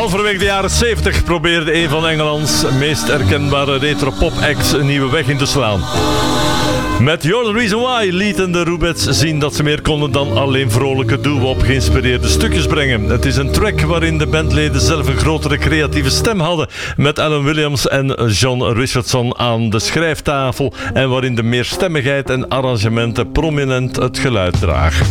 Halverwege de jaren 70 probeerde een van Engelands meest herkenbare retro-pop-acts een nieuwe weg in te slaan. Met You're the Reason Why lieten de Rubettes zien dat ze meer konden dan alleen vrolijke doo-wop geïnspireerde stukjes brengen. Het is een track waarin de bandleden zelf een grotere creatieve stem hadden, met Alan Williams en John Richardson aan de schrijftafel en waarin de meerstemmigheid en arrangementen prominent het geluid dragen.